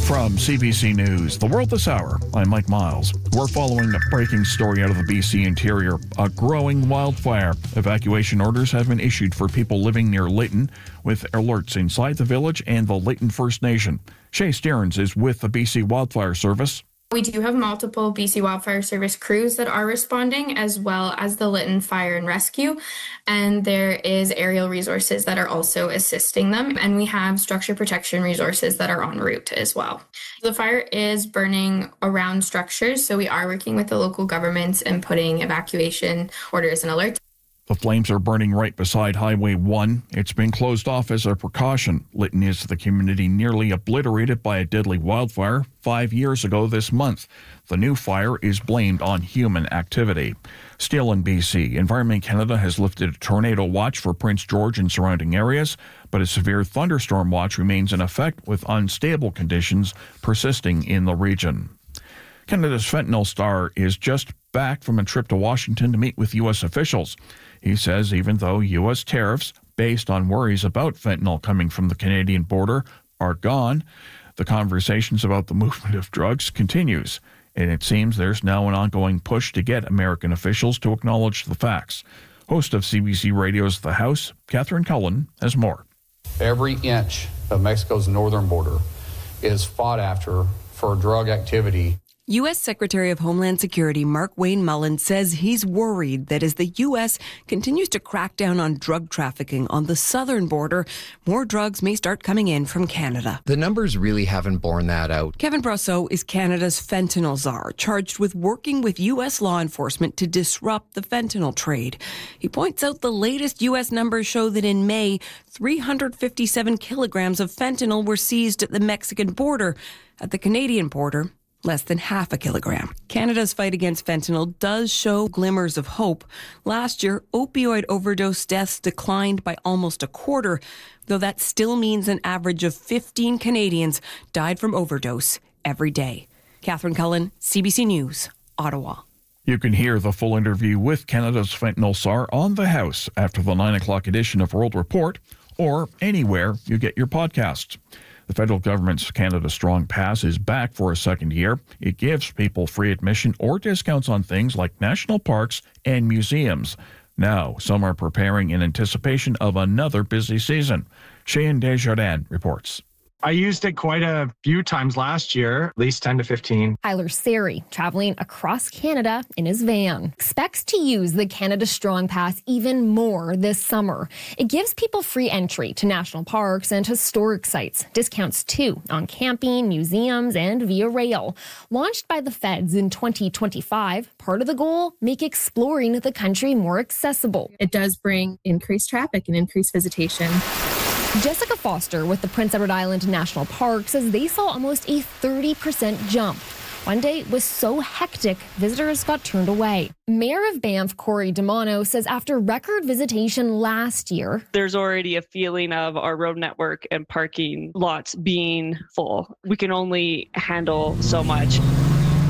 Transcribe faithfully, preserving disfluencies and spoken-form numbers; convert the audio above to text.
From C B C News, The World This Hour, I'm Mike Miles. We're following a breaking story out of the B C interior. A growing wildfire. Evacuation orders have been issued for people living near Lytton, with alerts inside the village and the Lytton First Nation. Shay Stearns is with the B C Wildfire Service. We do have multiple B C Wildfire Service crews that are responding, as well as the Lytton Fire and Rescue. And there is aerial resources that are also assisting them. And we have structure protection resources that are en route as well. The fire is burning around structures, so we are working with the local governments and putting evacuation orders and alerts. The flames are burning right beside Highway one. It's been closed off as a precaution. Lytton is the community nearly obliterated by a deadly wildfire five years ago this month. The new fire is blamed on human activity. Still in B C, Environment Canada has lifted a tornado watch for Prince George and surrounding areas, but a severe thunderstorm watch remains in effect with unstable conditions persisting in the region. Canada's fentanyl star is just back from a trip to Washington to meet with U S officials. He says even though U S tariffs, based on worries about fentanyl coming from the Canadian border, are gone, the conversations about the movement of drugs continues, and it seems there's now an ongoing push to get American officials to acknowledge the facts. Host of C B C Radio's The House, Catherine Cullen, has more. Every inch of Mexico's northern border is fought after for drug activity. U S Secretary of Homeland Security Mark Wayne Mullen says he's worried that as the U S continues to crack down on drug trafficking on the southern border, more drugs may start coming in from Canada. The numbers really haven't borne that out. Kevin Brosseau is Canada's fentanyl czar, charged with working with U S law enforcement to disrupt the fentanyl trade. He points out the latest U S numbers show that in May, three hundred fifty-seven kilograms of fentanyl were seized at the Mexican border. At the Canadian border, less than half a kilogram. Canada's fight against fentanyl does show glimmers of hope. Last year, opioid overdose deaths declined by almost a quarter, though that still means an average of fifteen Canadians died from overdose every day. Catherine Cullen, C B C News, Ottawa. You can hear the full interview with Canada's fentanyl czar on The House after the nine o'clock edition of World Report or anywhere you get your podcasts. The federal government's Canada Strong Pass is back for a second year. It gives people free admission or discounts on things like national parks and museums. Now, some are preparing in anticipation of another busy season. Cheyenne Desjardins reports. I used it quite a few times last year, at least ten to fifteen. Tyler Sari, traveling across Canada in his van, expects to use the Canada Strong Pass even more this summer. It gives people free entry to national parks and historic sites, discounts too on camping, museums, and via rail. Launched by the feds in twenty twenty-five, part of the goal, make exploring the country more accessible. It does bring increased traffic and increased visitation. Jessica Foster with the Prince Edward Island National Park says they saw almost a thirty percent jump. One day was so hectic, visitors got turned away. Mayor of Banff, Corey DeMono, says after record visitation last year, there's already a feeling of our road network and parking lots being full. We can only handle so much.